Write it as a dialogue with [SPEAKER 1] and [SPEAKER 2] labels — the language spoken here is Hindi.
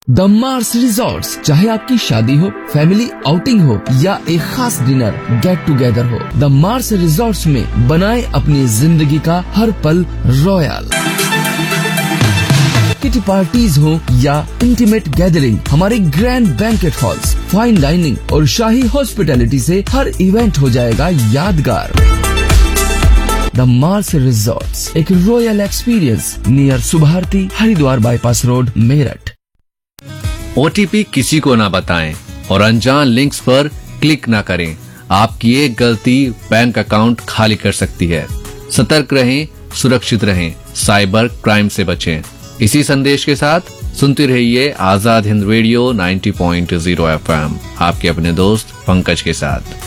[SPEAKER 1] द मार्स रिजॉर्ट्स, चाहे आपकी शादी हो, फैमिली आउटिंग हो या एक खास डिनर गेट टुगेदर हो, द मार्स रिजॉर्ट्स में बनाए अपनी जिंदगी का हर पल रॉयल। किटी पार्टीज हो या इंटीमेट गैदरिंग, हमारे grand banquet halls, fine dining और शाही हॉस्पिटैलिटी से हर इवेंट हो जाएगा यादगार। द मार्स रिजॉर्ट्स, एक royal experience near Subharti, Haridwar bypass road, Meerut.
[SPEAKER 2] OTP किसी को ना बताएं और अनजान लिंक्स पर क्लिक ना करें। आपकी एक गलती बैंक अकाउंट खाली कर सकती है। सतर्क रहें, सुरक्षित रहें, साइबर क्राइम से बचें। इसी संदेश के साथ सुनते रहिए आजाद हिंद रेडियो 90.0 FM, आपके अपने दोस्त पंकज के साथ।